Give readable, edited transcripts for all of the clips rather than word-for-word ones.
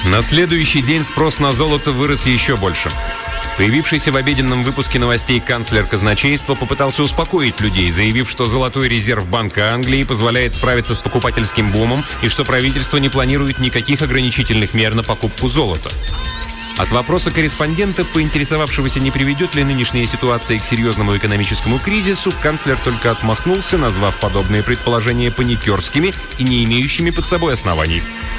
На следующий день спрос на золото вырос еще больше. Появившийся в обеденном выпуске новостей канцлер казначейства попытался успокоить людей, заявив, что золотой резерв Банка Англии позволяет справиться с покупательским бумом и что правительство не планирует никаких ограничительных мер на покупку золота. От вопроса корреспондента, поинтересовавшегося, не приведет ли нынешняя ситуация к серьезному экономическому кризису, канцлер только отмахнулся, назвав подобные предположения паникерскими и не имеющими под собой оснований.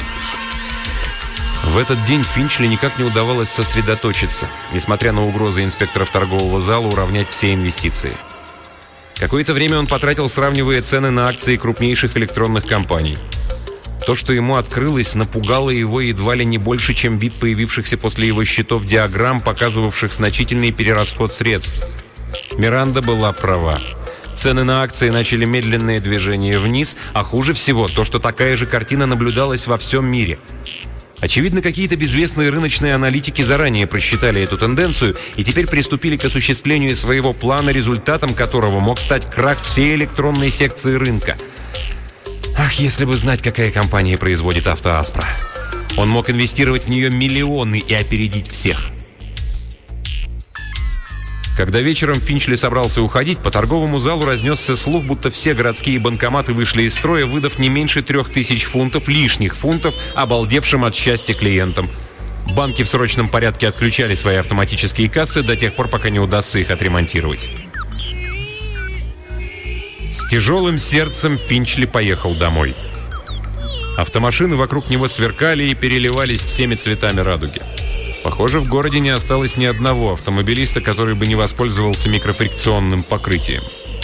В этот день Финчли никак не удавалось сосредоточиться, несмотря на угрозы инспекторов торгового зала уравнять все инвестиции. Какое-то время он потратил, сравнивая цены на акции крупнейших электронных компаний. То, что ему открылось, напугало его едва ли не больше, чем вид появившихся после его счетов диаграмм, показывавших значительный перерасход средств. Миранда была права. Цены на акции начали медленное движение вниз, а хуже всего то, что такая же картина наблюдалась во всем мире. Очевидно, какие-то безвестные рыночные аналитики заранее просчитали эту тенденцию и теперь приступили к осуществлению своего плана, результатом которого мог стать крах всей электронной секции рынка. Ах, если бы знать, какая компания производит Автоаспра. Он мог инвестировать в нее миллионы и опередить всех. Когда вечером Финчли собрался уходить, по торговому залу разнесся слух, будто все городские банкоматы вышли из строя, выдав не меньше 3000 фунтов, лишних фунтов, обалдевшим от счастья клиентам. Банки в срочном порядке отключали свои автоматические кассы до тех пор, пока не удастся их отремонтировать. С тяжелым сердцем Финчли поехал домой. Автомашины вокруг него сверкали и переливались всеми цветами радуги. Похоже, в городе не осталось ни одного автомобилиста, который бы не воспользовался микрофрикционным покрытием.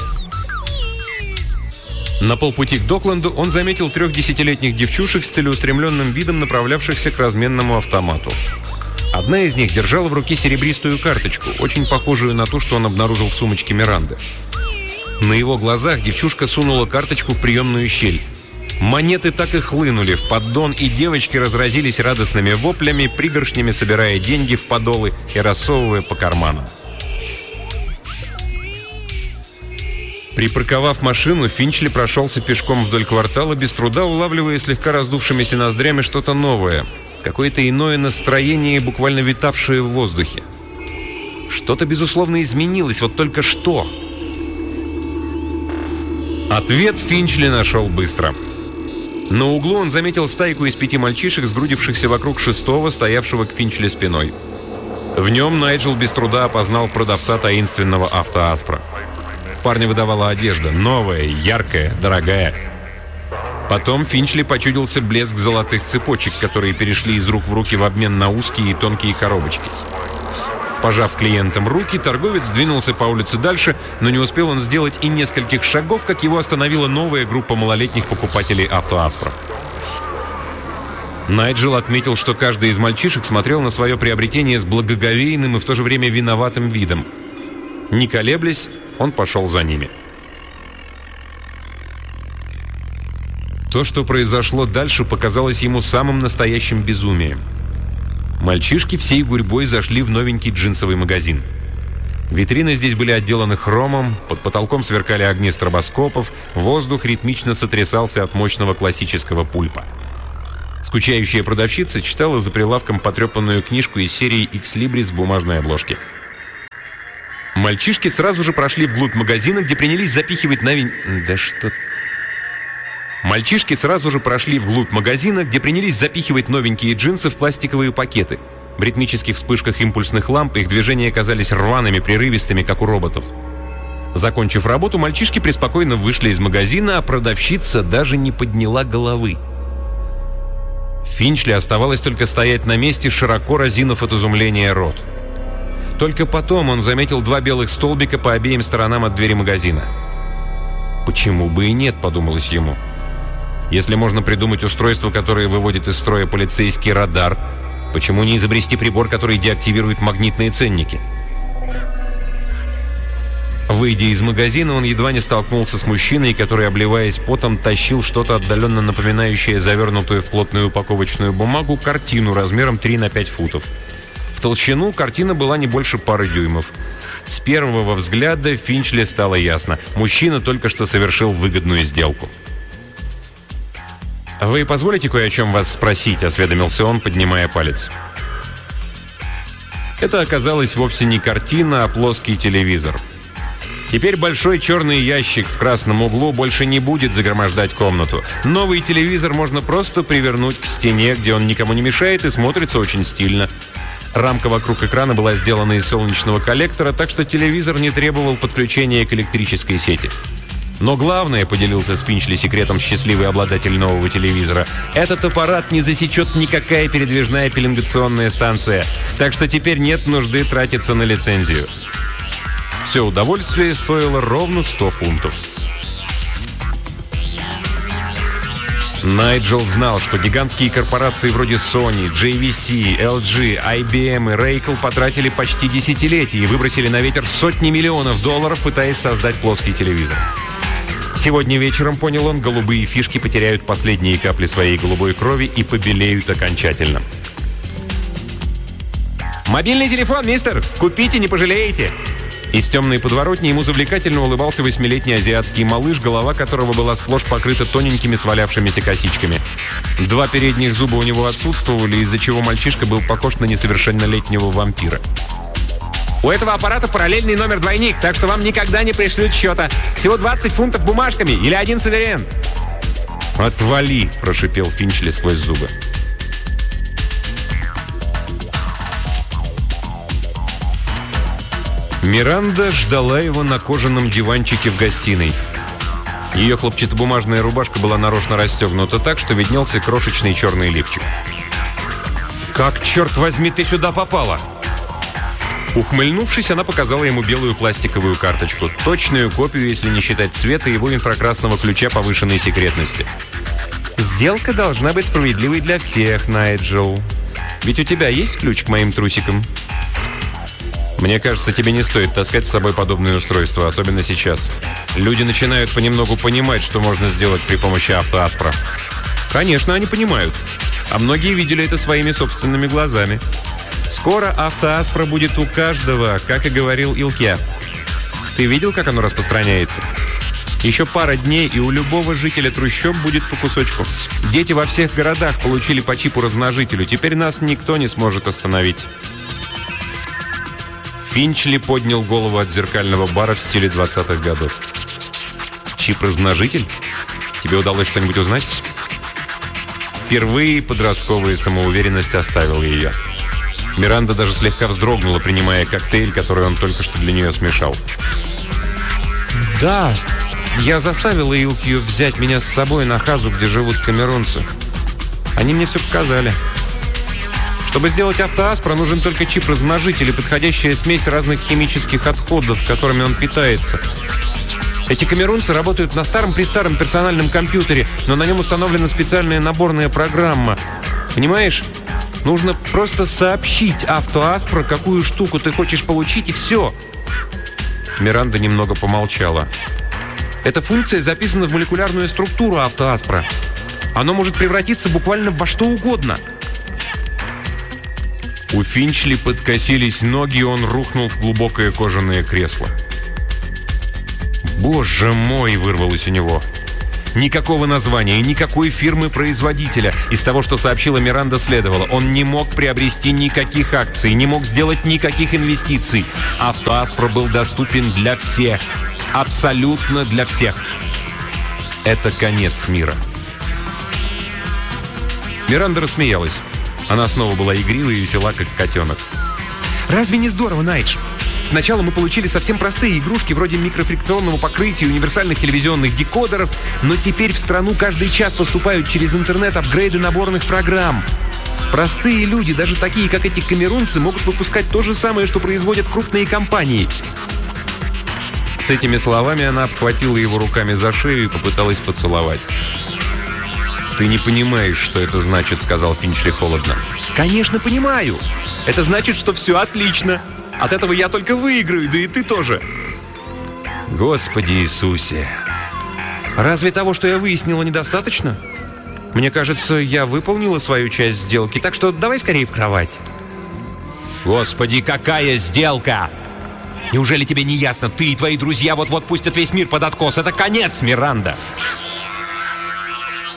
На полпути к Докленду он заметил 3 10-летних девчушек с целеустремленным видом, направлявшихся к разменному автомату. Одна из них держала в руке серебристую карточку, очень похожую на ту, что он обнаружил в сумочке Миранды. На его глазах девчушка сунула карточку в приемную щель. Монеты так и хлынули в поддон, и девочки разразились радостными воплями, пригоршнями собирая деньги в подолы и рассовывая по карманам. Припарковав машину, Финчли прошелся пешком вдоль квартала, без труда улавливая слегка раздувшимися ноздрями что-то новое, какое-то иное настроение, буквально витавшее в воздухе. Что-то, безусловно, изменилось, вот только что. Ответ Финчли нашел быстро. На углу он заметил стайку из 5 мальчишек, сгрудившихся вокруг 6-го, стоявшего к Финчли спиной. В нем Найджел без труда опознал продавца таинственного Автоаспра. Парня выдавала одежда, новая, яркая, дорогая. Потом Финчли почудился блеск золотых цепочек, которые перешли из рук в руки в обмен на узкие и тонкие коробочки. Пожав клиентам руки, торговец двинулся по улице дальше, но не успел он сделать и нескольких шагов, как его остановила новая группа малолетних покупателей Автоаспра. Найджел отметил, что каждый из мальчишек смотрел на свое приобретение с благоговейным и в то же время виноватым видом. Не колеблясь, он пошел за ними. То, что произошло дальше, показалось ему самым настоящим безумием. Мальчишки всей гурьбой зашли в новенький джинсовый магазин. Витрины здесь были отделаны хромом, под потолком сверкали огни стробоскопов, воздух ритмично сотрясался от мощного классического пульпа. Скучающая продавщица читала за прилавком потрепанную книжку из серии «Экслибрис» в бумажной обложке. Мальчишки сразу же прошли вглубь магазина, где принялись запихивать новенькие джинсы в пластиковые пакеты. В ритмических вспышках импульсных ламп их движения казались рваными, прерывистыми, как у роботов. Закончив работу, мальчишки преспокойно вышли из магазина, а продавщица даже не подняла головы. Финчли оставалось только стоять на месте, широко разинув от изумления рот. Только потом он заметил 2 белых столбика по обеим сторонам от двери магазина. «Почему бы и нет?» – подумалось ему. Если можно придумать устройство, которое выводит из строя полицейский радар, почему не изобрести прибор, который деактивирует магнитные ценники? Выйдя из магазина, он едва не столкнулся с мужчиной, который, обливаясь потом, тащил что-то отдаленно напоминающее завернутую в плотную упаковочную бумагу картину размером 3 на 5 футов. В толщину картина была не больше пары дюймов. С первого взгляда Финчли стало ясно: мужчина только что совершил выгодную сделку. «Вы позволите кое о чем вас спросить?» — осведомился он, поднимая палец. Это оказалась вовсе не картина, а плоский телевизор. Теперь большой черный ящик в красном углу больше не будет загромождать комнату. Новый телевизор можно просто привернуть к стене, где он никому не мешает и смотрится очень стильно. Рамка вокруг экрана была сделана из солнечного коллектора, так что телевизор не требовал подключения к электрической сети. Но главное, поделился с Финчли секретом счастливый обладатель нового телевизора, этот аппарат не засечет никакая передвижная пеленгационная станция, так что теперь нет нужды тратиться на лицензию. Все удовольствие стоило ровно 100 фунтов. Найджел знал, что гигантские корпорации вроде Sony, JVC, LG, IBM и Raycel потратили почти десятилетия и выбросили на ветер сотни миллионов долларов, пытаясь создать плоский телевизор. Сегодня вечером, понял он, голубые фишки потеряют последние капли своей голубой крови и побелеют окончательно. «Мобильный телефон, мистер! Купите, не пожалеете!» Из темной подворотни ему завлекательно улыбался 8-летний азиатский малыш, голова которого была сплошь покрыта тоненькими свалявшимися косичками. 2 передних зуба у него отсутствовали, из-за чего мальчишка был похож на несовершеннолетнего вампира. «У этого аппарата параллельный номер-двойник, так что вам никогда не пришлют счета. Всего 20 фунтов бумажками или 1 суверен». «Отвали!» – прошипел Финчли сквозь зубы. Миранда ждала его на кожаном диванчике в гостиной. Ее хлопчатобумажная рубашка была нарочно расстегнута так, что виднелся крошечный черный лифчик. «Как, черт возьми, ты сюда попала?» Ухмыльнувшись, она показала ему белую пластиковую карточку. Точную копию, если не считать цвета, его инфракрасного ключа повышенной секретности. «Сделка должна быть справедливой для всех, Найджел. Ведь у тебя есть ключ к моим трусикам?» «Мне кажется, тебе не стоит таскать с собой подобное устройство, особенно сейчас. Люди начинают понемногу понимать, что можно сделать при помощи автоаспра». «Конечно, они понимают. А многие видели это своими собственными глазами. Скоро автоаспра будет у каждого, как и говорил Илкья. Ты видел, как оно распространяется? Еще пара дней, и у любого жителя трущоб будет по кусочку. Дети во всех городах получили по чипу-размножителю. Теперь нас никто не сможет остановить». Финчли поднял голову от зеркального бара в стиле 20-х годов. «Чип-размножитель? Тебе удалось что-нибудь узнать?» Впервые подростковая самоуверенность оставила ее. Миранда даже слегка вздрогнула, принимая коктейль, который он только что для нее смешал. «Да, я заставила Илкью взять меня с собой на Хазу, где живут камерунцы. Они мне все показали. Чтобы сделать автоаспра, нужен только чип-размножитель и подходящая смесь разных химических отходов, которыми он питается. Эти камерунцы работают на старом-престаром персональном компьютере, но на нем установлена специальная наборная программа. Понимаешь? Нужно просто сообщить автоаспра, какую штуку ты хочешь получить, и все». Миранда немного помолчала. «Эта функция записана в молекулярную структуру автоаспра. Оно может превратиться буквально во что угодно». У Финчли подкосились ноги, и он рухнул в глубокое кожаное кресло. «Боже мой!» — вырвалось у него. Никакого названия, никакой фирмы-производителя. Из того, что сообщила Миранда, следовало. Он не мог приобрести никаких акций, не мог сделать никаких инвестиций. Автоаспра был доступен для всех. Абсолютно для всех. Это конец мира. Миранда рассмеялась. Она снова была игрива и весела, как котенок. «Разве не здорово, Найдж? Сначала мы получили совсем простые игрушки вроде микрофрикционного покрытия, универсальных телевизионных декодеров, но теперь в страну каждый час поступают через интернет апгрейды наборных программ. Простые люди, даже такие, как эти камерунцы, могут выпускать то же самое, что производят крупные компании». С этими словами она обхватила его руками за шею и попыталась поцеловать. «Ты не понимаешь, что это значит», — сказал Финчли холодно. «Конечно, понимаю. Это значит, что все отлично. От этого я только выиграю, да и ты тоже». «Господи Иисусе! Разве того, что я выяснила, недостаточно? Мне кажется, я выполнила свою часть сделки, так что давай скорее в кровать». «Господи, какая сделка! Неужели тебе не ясно? Ты и твои друзья вот-вот пустят весь мир под откос. Это конец, Миранда!»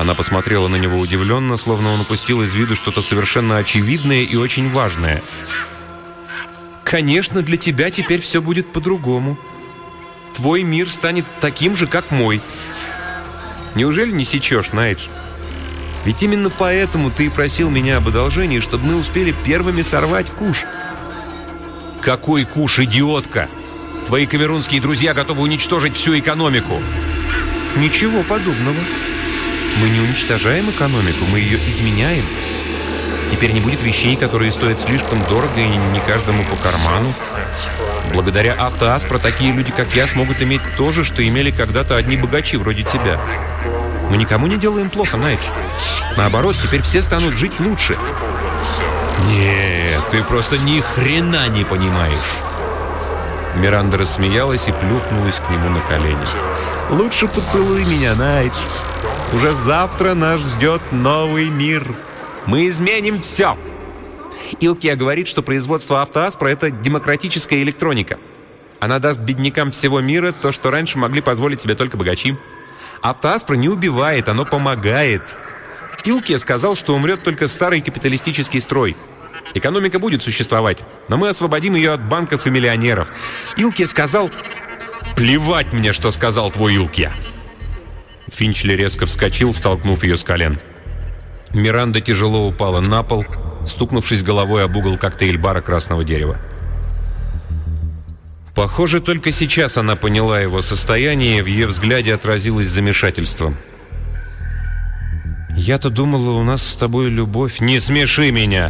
Она посмотрела на него удивленно, словно он упустил из виду что-то совершенно очевидное и очень важное. «Конечно, для тебя теперь все будет по-другому. Твой мир станет таким же, как мой. Неужели не сечешь, Найдж? Ведь именно поэтому ты и просил меня об одолжении, чтобы мы успели первыми сорвать куш». «Какой куш, идиотка? Твои камерунские друзья готовы уничтожить всю экономику». «Ничего подобного. Мы не уничтожаем экономику, мы ее изменяем. Теперь не будет вещей, которые стоят слишком дорого и не каждому по карману. Благодаря Автоаспро такие люди, как я, смогут иметь то же, что имели когда-то одни богачи вроде тебя. Мы никому не делаем плохо, Найдж. Наоборот, теперь все станут жить лучше». «Нет, ты просто ни хрена не понимаешь». Миранда рассмеялась и плюхнулась к нему на колени. «Лучше поцелуй меня, Найдж. Уже завтра нас ждет новый мир. Мы изменим все». Илкия говорит, что производство Автоаспро — это демократическая электроника. Она даст беднякам всего мира то, что раньше могли позволить себе только богачи. Автоаспро не убивает, оно помогает. Илкия сказал, что умрет только старый капиталистический строй. Экономика будет существовать, но мы освободим ее от банков и миллионеров. Илкия сказал... «Плевать мне, что сказал твой Илкия!» Финчли резко вскочил, столкнув ее с колен. Миранда тяжело упала на пол, стукнувшись головой об угол коктейль-бара красного дерева. Похоже, только сейчас она поняла его состояние, и в ее взгляде отразилось замешательство. «Я-то думала, у нас с тобой любовь...» «Не смеши меня!»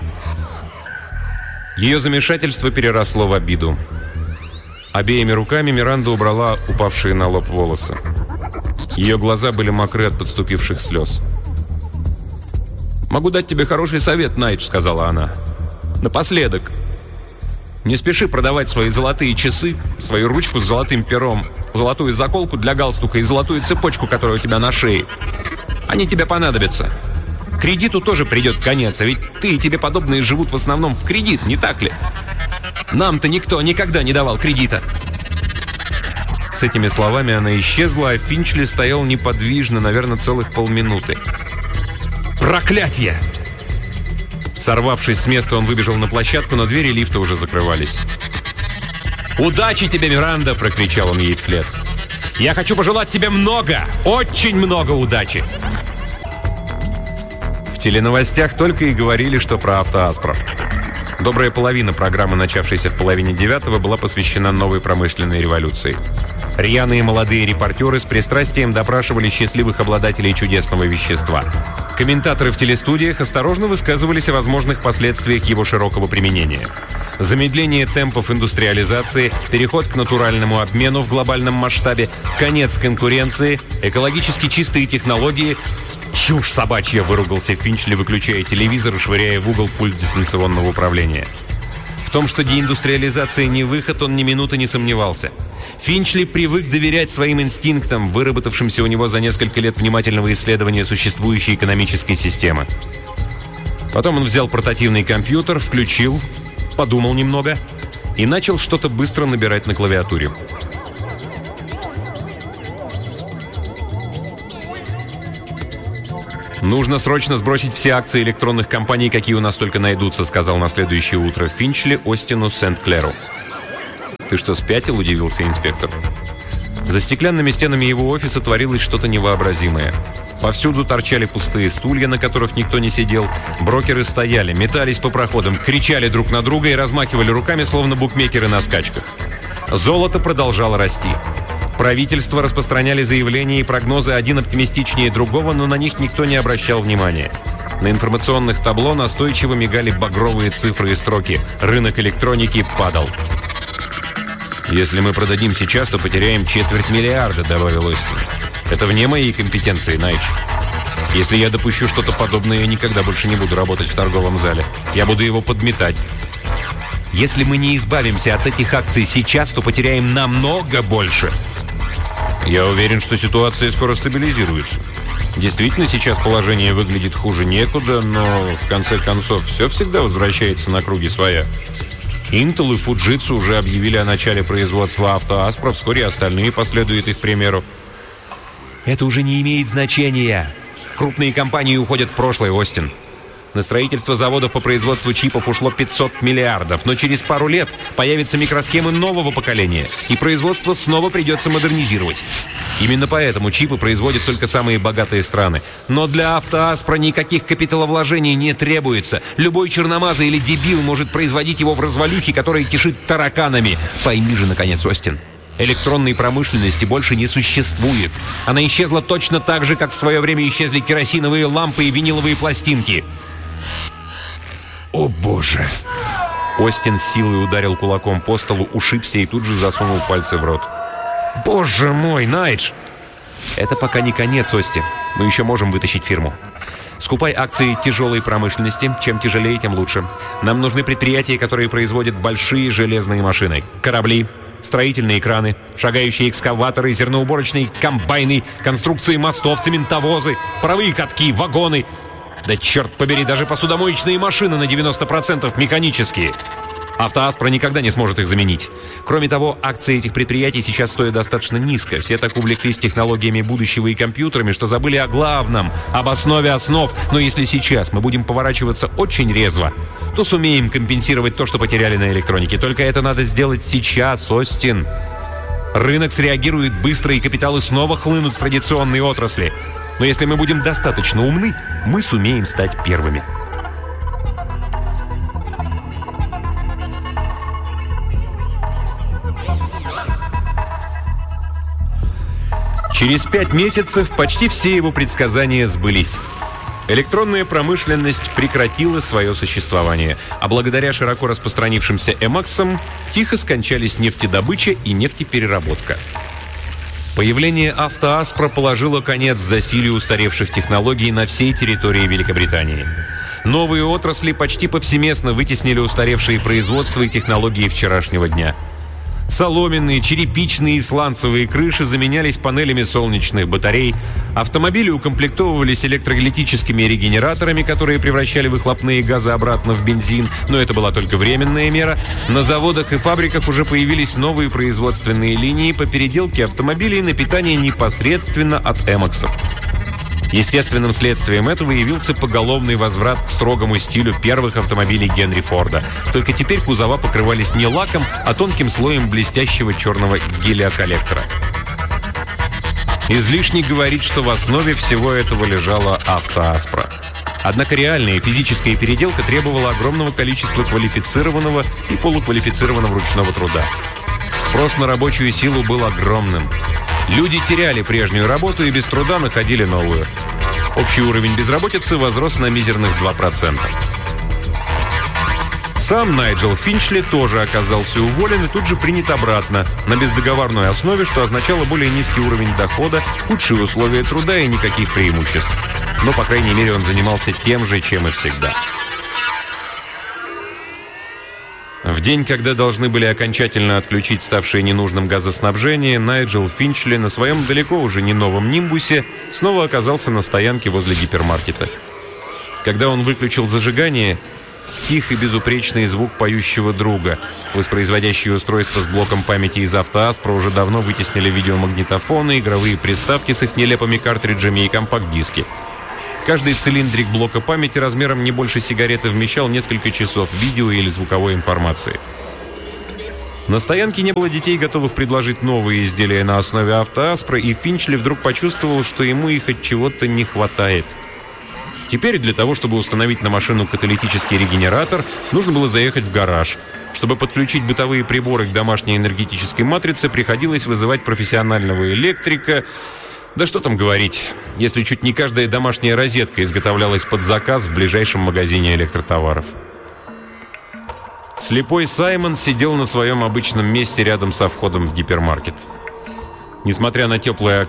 Ее замешательство переросло в обиду. Обеими руками Миранда убрала упавшие на лоб волосы. Ее глаза были мокры от подступивших слез. «Могу дать тебе хороший совет, Найдж», — сказала она. «Напоследок. Не спеши продавать свои золотые часы, свою ручку с золотым пером, золотую заколку для галстука и золотую цепочку, которая у тебя на шее. Они тебе понадобятся. Кредиту тоже придет конец, а ведь ты и тебе подобные живут в основном в кредит, не так ли? Нам-то никто никогда не давал кредита». С этими словами она исчезла, а Финчли стоял неподвижно, наверное, целых полминуты. «Проклятье!» Сорвавшись с места, он выбежал на площадку, но двери лифта уже закрывались. «Удачи тебе, Миранда!» — прокричал он ей вслед. «Я хочу пожелать тебе много, очень много удачи!» В теленовостях только и говорили, что про Автоаспро. Добрая половина программы, начавшейся в половине 9-го, была посвящена новой промышленной революции. Рьяные молодые репортеры с пристрастием допрашивали счастливых обладателей чудесного вещества. Комментаторы в телестудиях осторожно высказывались о возможных последствиях его широкого применения. Замедление темпов индустриализации, переход к натуральному обмену в глобальном масштабе, конец конкуренции, экологически чистые технологии. «Чушь собачья!» — выругался Финчли, выключая телевизор и швыряя в угол пульт дистанционного управления. В том, что деиндустриализация не выход, он ни минуты не сомневался. Финчли привык доверять своим инстинктам, выработавшимся у него за несколько лет внимательного исследования существующей экономической системы. Потом он взял портативный компьютер, включил, подумал немного и начал что-то быстро набирать на клавиатуре. «Нужно срочно сбросить все акции электронных компаний, какие у нас только найдутся», — сказал на следующее утро Финчли Остину Сент-Клеру. «Ты что, спятил?» — удивился инспектор. За стеклянными стенами его офиса творилось что-то невообразимое. Повсюду торчали пустые стулья, на которых никто не сидел. Брокеры стояли, метались по проходам, кричали друг на друга и размахивали руками, словно букмекеры на скачках. Золото продолжало расти. Правительства распространяли заявления и прогнозы один оптимистичнее другого, но на них никто не обращал внимания. На информационных табло настойчиво мигали багровые цифры и строки. Рынок электроники падал. «Если мы продадим сейчас, то потеряем 250 миллиарда», — добавил Остин. «Это вне моей компетенции, Найдж. Если я допущу что-то подобное, я никогда больше не буду работать в торговом зале. Я буду его подметать. Если мы не избавимся от этих акций сейчас, то потеряем намного больше». «Я уверен, что ситуация скоро стабилизируется. Действительно, сейчас положение выглядит хуже некуда, но в конце концов все всегда возвращается на круги своя. Intel и Fujitsu уже объявили о начале производства Автоаспро, вскоре остальные последуют их примеру». «Это уже не имеет значения. Крупные компании уходят в прошлое, Остин. На строительство заводов по производству чипов ушло 500 миллиардов, но через пару лет появятся микросхемы нового поколения, и производство снова придется модернизировать. Именно поэтому чипы производят только самые богатые страны. Но для «АвтоАспра» никаких капиталовложений не требуется. Любой черномазый или дебил может производить его в развалюхе, которая кишит тараканами. Пойми же, наконец, Остин. Электронной промышленности больше не существует. Она исчезла точно так же, как в свое время исчезли керосиновые лампы и виниловые пластинки. «О, Боже!» Остин с силой ударил кулаком по столу, ушибся и тут же засунул пальцы в рот. «Боже мой, Найдж!» «Это пока не конец, Остин. Мы еще можем вытащить фирму. Скупай акции тяжелой промышленности. Чем тяжелее, тем лучше. Нам нужны предприятия, которые производят большие железные машины. Корабли, строительные краны, шагающие экскаваторы, зерноуборочные комбайны, конструкции мостов, цементовозы, паровые катки, вагоны. Да черт побери, даже посудомоечные машины на 90% механические. «АвтоАспра» никогда не сможет их заменить. Кроме того, акции этих предприятий сейчас стоят достаточно низко. Все так увлеклись технологиями будущего и компьютерами, что забыли о главном, об основе основ. Но если сейчас мы будем поворачиваться очень резво, то сумеем компенсировать то, что потеряли на электронике. Только это надо сделать сейчас, Остин. Рынок среагирует быстро, и капиталы снова хлынут в традиционные отрасли. Но если мы будем достаточно умны, мы сумеем стать первыми. Через 5 месяцев почти все его предсказания сбылись. Электронная промышленность прекратила свое существование, а благодаря широко распространившимся эмаксам тихо скончались нефтедобыча и нефтепереработка. Появление «АвтоАспра» положило конец засилию устаревших технологий на всей территории Великобритании. Новые отрасли почти повсеместно вытеснили устаревшие производства и технологии вчерашнего дня. Соломенные, черепичные и сланцевые крыши заменялись панелями солнечных батарей, автомобили укомплектовывались электролитическими регенераторами, которые превращали выхлопные газы обратно в бензин, но это была только временная мера. На заводах и фабриках уже появились новые производственные линии по переделке автомобилей на питание непосредственно от эмаксов. Естественным следствием этого явился поголовный возврат к строгому стилю первых автомобилей Генри Форда. Только теперь кузова покрывались не лаком, а тонким слоем блестящего черного гелиоколлектора. Излишне говорить, что в основе всего этого лежала «АвтоАспра». Однако реальная физическая переделка требовала огромного количества квалифицированного и полуквалифицированного ручного труда. Спрос на рабочую силу был огромным. Люди теряли прежнюю работу и без труда находили новую. Общий уровень безработицы возрос на мизерных 2%. Сам Найджел Финчли тоже оказался уволен и тут же принят обратно, на бездоговорной основе, что означало более низкий уровень дохода, худшие условия труда и никаких преимуществ. Но, по крайней мере, он занимался тем же, чем и всегда. В день, когда должны были окончательно отключить ставшее ненужным газоснабжение, Найджел Финчли на своем далеко уже не новом «Нимбусе» снова оказался на стоянке возле гипермаркета. Когда он выключил зажигание, стих и безупречный звук поющего друга. Воспроизводящие устройства с блоком памяти из «АвтоАспра» уже давно вытеснили видеомагнитофоны, игровые приставки с их нелепыми картриджами и компакт-диски. Каждый цилиндрик блока памяти размером не больше сигареты вмещал несколько часов видео или звуковой информации. На стоянке не было детей, готовых предложить новые изделия на основе «АвтоАспра», и Финчли вдруг почувствовал, что ему их от чего-то не хватает. Теперь для того, чтобы установить на машину каталитический регенератор, нужно было заехать в гараж. Чтобы подключить бытовые приборы к домашней энергетической матрице, приходилось вызывать профессионального электрика. Да что там говорить, если чуть не каждая домашняя розетка изготовлялась под заказ в ближайшем магазине электротоваров. Слепой Саймон сидел на своем обычном месте рядом со входом в гипермаркет. Несмотря на теплое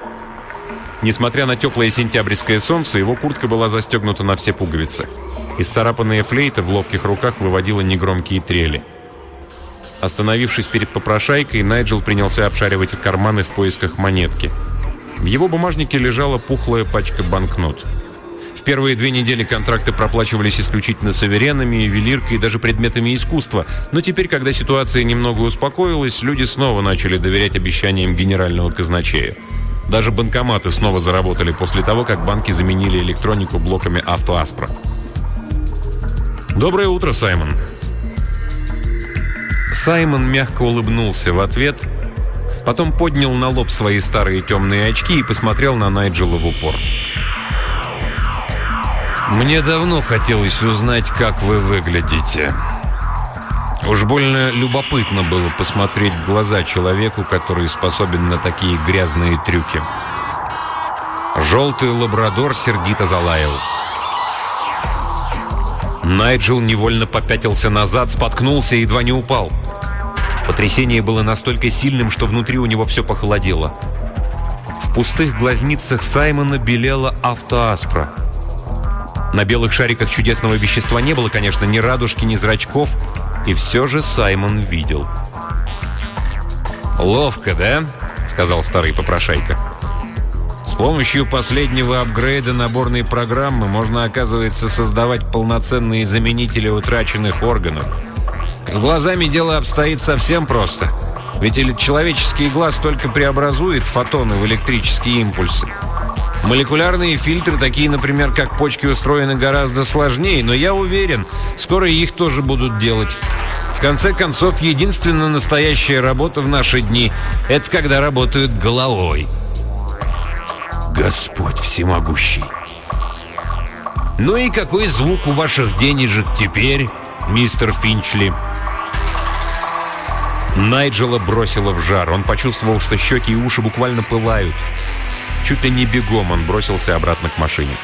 сентябрьское солнце, его куртка была застегнута на все пуговицы. Исцарапанная флейта в ловких руках выводила негромкие трели. Остановившись перед попрошайкой, Найджел принялся обшаривать карманы в поисках монетки. В его бумажнике лежала пухлая пачка банкнот. В первые 2 недели контракты проплачивались исключительно суверенами, ювелиркой и даже предметами искусства. Но теперь, когда ситуация немного успокоилась, люди снова начали доверять обещаниям генерального казначея. Даже банкоматы снова заработали после того, как банки заменили электронику блоками «Автоаспра». «Доброе утро, Саймон». Саймон мягко улыбнулся в ответ, потом поднял на лоб свои старые темные очки и посмотрел на Найджела в упор. «Мне давно хотелось узнать, как вы выглядите. Уж больно любопытно было посмотреть в глаза человеку, который способен на такие грязные трюки». Желтый лабрадор сердито залаял. Найджел невольно попятился назад, споткнулся и едва не упал. Потрясение было настолько сильным, что внутри у него все похолодело. В пустых глазницах Саймона белела «Автоаспра». На белых шариках чудесного вещества не было, конечно, ни радужки, ни зрачков, и все же Саймон видел. «Ловко, да?» — сказал старый попрошайка. «С помощью последнего апгрейда наборной программы можно, оказывается, создавать полноценные заменители утраченных органов. С глазами дело обстоит совсем просто. Ведь человеческий глаз только преобразует фотоны в электрические импульсы. Молекулярные фильтры, такие, например, как почки, устроены гораздо сложнее, но я уверен, скоро их тоже будут делать. В конце концов, единственная настоящая работа в наши дни – это когда работают головой». Господь всемогущий. «Ну и какой звук у ваших денежек теперь, мистер Финчли?» Найджела бросило в жар. Он почувствовал, что щеки и уши буквально пылают. Чуть ли не бегом он бросился обратно к машине.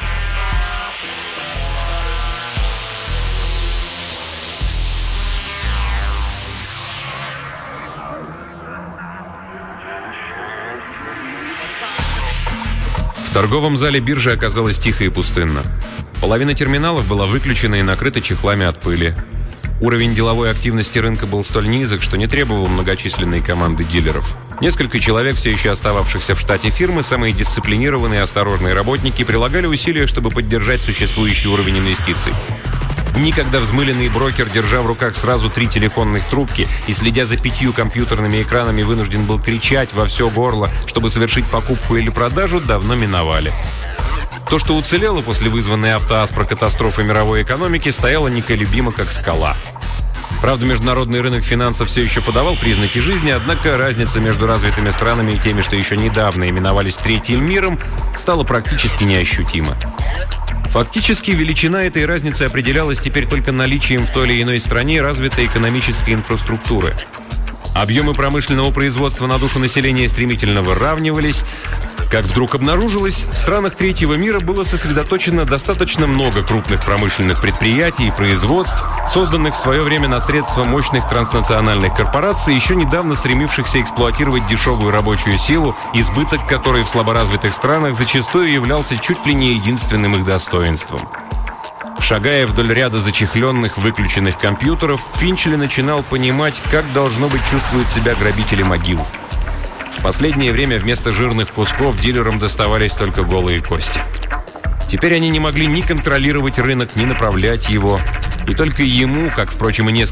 В торговом зале биржи оказалось тихо и пустынно. Половина терминалов была выключена и накрыта чехлами от пыли. Уровень деловой активности рынка был столь низок, что не требовал многочисленной команды дилеров. Несколько человек, все еще остававшихся в штате фирмы, самые дисциплинированные и осторожные работники, прилагали усилия, чтобы поддержать существующий уровень инвестиций. Никогда взмыленный брокер, держа в руках сразу 3 телефонных трубки и следя за 5 компьютерными экранами, вынужден был кричать во все горло, чтобы совершить покупку или продажу, давно миновали. То, что уцелело после вызванной «Автоаспра» катастрофы мировой экономики, стояло неколебимо, как скала. Правда, международный рынок финансов все еще подавал признаки жизни, однако разница между развитыми странами и теми, что еще недавно именовались третьим миром, стала практически неощутима. Фактически, величина этой разницы определялась теперь только наличием в той или иной стране развитой экономической инфраструктуры. Объемы промышленного производства на душу населения стремительно выравнивались. Как вдруг обнаружилось, в странах третьего мира было сосредоточено достаточно много крупных промышленных предприятий и производств, созданных в свое время на средства мощных транснациональных корпораций, еще недавно стремившихся эксплуатировать дешевую рабочую силу, избыток которой в слаборазвитых странах зачастую являлся чуть ли не единственным их достоинством. Шагая вдоль ряда зачехленных, выключенных компьютеров, Финчли начинал понимать, как должно быть чувствуют себя грабители могил. В последнее время вместо жирных кусков дилерам доставались только голые кости. Теперь они не могли ни контролировать рынок, ни направлять его. И только ему, как, впрочем, и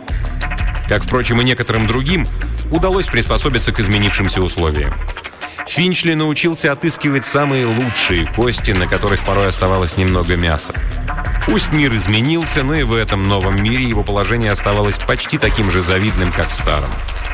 некоторым другим, удалось приспособиться к изменившимся условиям. Финчли научился отыскивать самые лучшие кости, на которых порой оставалось немного мяса. Пусть мир изменился, но и в этом новом мире его положение оставалось почти таким же завидным, как в старом.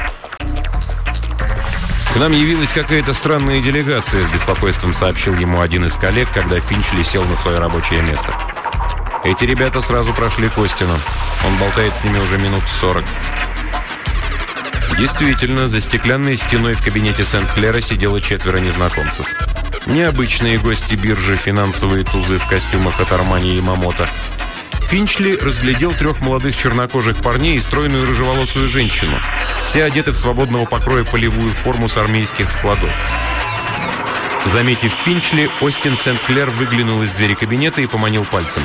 «К нам явилась какая-то странная делегация», — с беспокойством сообщил ему один из коллег, когда Финчли сел на свое рабочее место. «Эти ребята сразу прошли к Остину. Он болтает с ними уже минут 40». Действительно, за стеклянной стеной в кабинете Сент-Клера сидело 4 незнакомцев. Необычные гости биржи, финансовые тузы в костюмах от Армани и Ямамото. Финчли разглядел 3 молодых чернокожих парней и стройную рыжеволосую женщину. Все одеты в свободного покроя полевую форму с армейских складов. Заметив Финчли, Остин Сент-Клер выглянул из двери кабинета и поманил пальцем.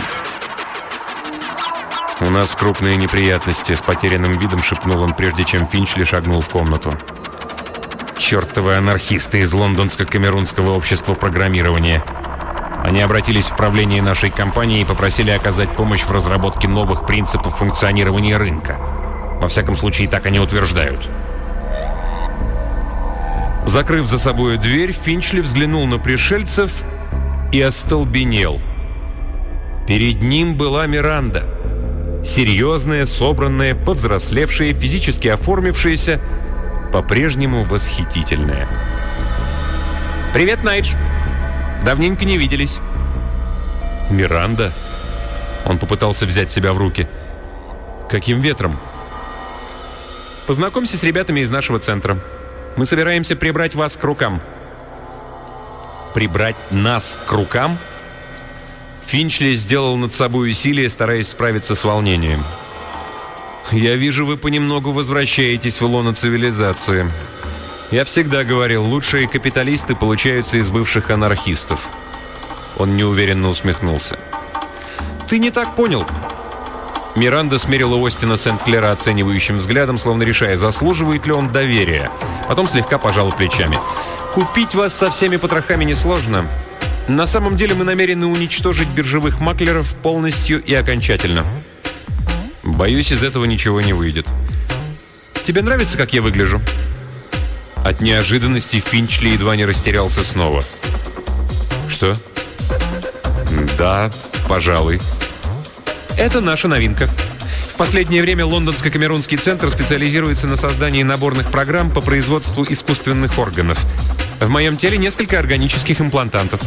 «У нас крупные неприятности», — с потерянным видом шепнул он, прежде чем Финчли шагнул в комнату. «Чертовы анархисты из Лондонско-Камерунского общества программирования. Они обратились в правление нашей компании и попросили оказать помощь в разработке новых принципов функционирования рынка. Во всяком случае, так они утверждают». Закрыв за собой дверь, Финчли взглянул на пришельцев и остолбенел. Перед ним была Миранда. Серьезная, собранная, повзрослевшая, физически оформившаяся, по-прежнему восхитительная. «Привет, Найдж! Давненько не виделись». «Миранда?» Он попытался взять себя в руки. «Каким ветром?» «Познакомься с ребятами из нашего центра. Мы собираемся прибрать вас к рукам». «Прибрать нас к рукам?» Финчли сделал над собой усилие, стараясь справиться с волнением. «Я вижу, вы понемногу возвращаетесь в лоно цивилизации. Я всегда говорил, лучшие капиталисты получаются из бывших анархистов». Он неуверенно усмехнулся. «Ты не так понял». Миранда смерила Остина Сент-Клера оценивающим взглядом, словно решая, заслуживает ли он доверия. Потом слегка пожала плечами. «Купить вас со всеми потрохами несложно. На самом деле мы намерены уничтожить биржевых маклеров полностью и окончательно». «Боюсь, из этого ничего не выйдет». «Тебе нравится, как я выгляжу?» От неожиданности Финчли едва не растерялся снова. «Что?» «Да, пожалуй». «Это наша новинка. В последнее время Лондонско-Камерунский центр специализируется на создании наборных программ по производству искусственных органов. В моем теле несколько органических имплантантов».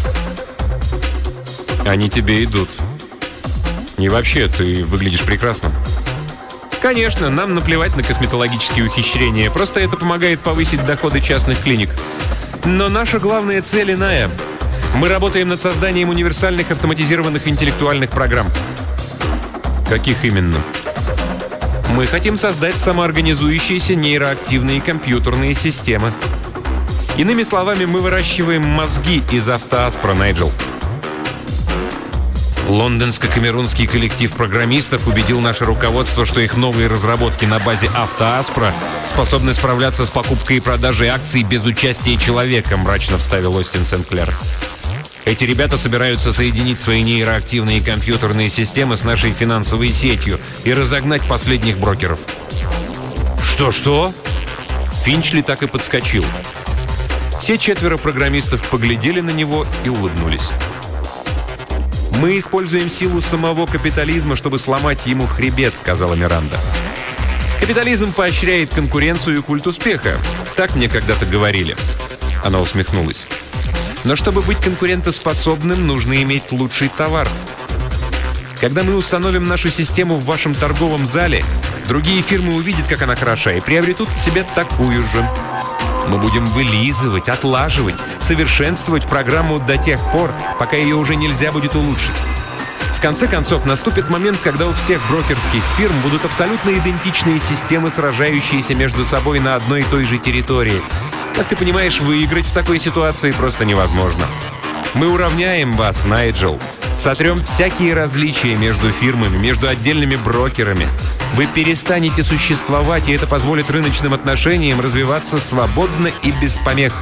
«Они тебе идут. И вообще, ты выглядишь прекрасно». «Конечно, нам наплевать на косметологические ухищрения. Просто это помогает повысить доходы частных клиник. Но наша главная цель иная. Мы работаем над созданием универсальных автоматизированных интеллектуальных программ». «Каких именно?» «Мы хотим создать самоорганизующиеся нейроактивные компьютерные системы. Иными словами, мы выращиваем мозги из автоаспра, Найджел». Лондонско-камерунский коллектив программистов убедил наше руководство, что их новые разработки на базе автоаспра способны справляться с покупкой и продажей акций без участия человека, мрачно вставил Остин Сент-Клер. Эти ребята собираются соединить свои нейроактивные компьютерные системы с нашей финансовой сетью и разогнать последних брокеров. Что? Финчли так и подскочил. Все 4 программистов поглядели на него и улыбнулись. «Мы используем силу самого капитализма, чтобы сломать ему хребет», — сказала Миранда. «Капитализм поощряет конкуренцию и культ успеха. Так мне когда-то говорили». Она усмехнулась. «Но чтобы быть конкурентоспособным, нужно иметь лучший товар. Когда мы установим нашу систему в вашем торговом зале, другие фирмы увидят, как она хороша, и приобретут к себе такую же. Мы будем вылизывать, отлаживать, совершенствовать программу до тех пор, пока ее уже нельзя будет улучшить. В конце концов, наступит момент, когда у всех брокерских фирм будут абсолютно идентичные системы, сражающиеся между собой на одной и той же территории. Как ты понимаешь, выиграть в такой ситуации просто невозможно. Мы уравняем вас, Найджел. Сотрем всякие различия между фирмами, между отдельными брокерами. Вы перестанете существовать, и это позволит рыночным отношениям развиваться свободно и без помех».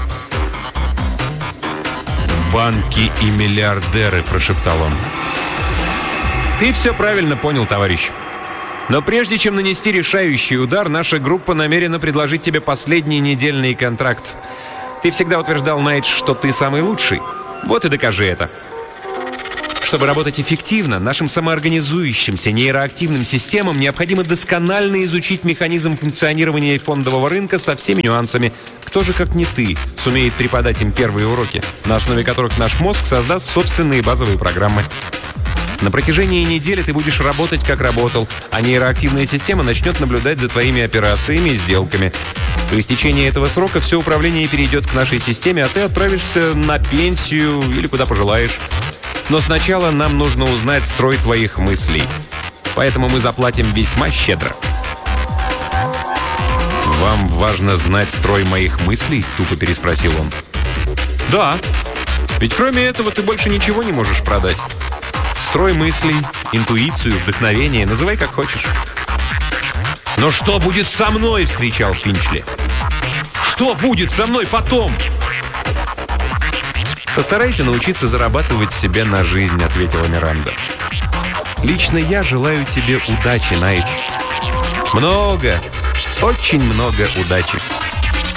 «Банки и миллиардеры», — прошептал он. «Ты все правильно понял, товарищ. Но прежде чем нанести решающий удар, наша группа намерена предложить тебе последний недельный контракт. Ты всегда утверждал, Найдж, что ты самый лучший. Вот и докажи это. Чтобы работать эффективно, нашим самоорганизующимся нейроактивным системам необходимо досконально изучить механизм функционирования фондового рынка со всеми нюансами. Кто же, как не ты, сумеет преподать им первые уроки, на основе которых наш мозг создаст собственные базовые программы? На протяжении недели ты будешь работать, как работал, а нейроактивная система начнет наблюдать за твоими операциями и сделками. По истечении этого срока все управление перейдет к нашей системе, а ты отправишься на пенсию или куда пожелаешь. Но сначала нам нужно узнать строй твоих мыслей. Поэтому мы заплатим весьма щедро». «Вам важно знать строй моих мыслей?» — тупо переспросил он. «Да. Ведь кроме этого ты больше ничего не можешь продать. Строй мыслей, интуицию, вдохновение, называй как хочешь». «Но что будет со мной?» — вскричал Финчли. «Что будет со мной потом?» «Постарайся научиться зарабатывать себе на жизнь», — ответила Миранда. «Лично я желаю тебе удачи, Найдж. Много, очень много удачи».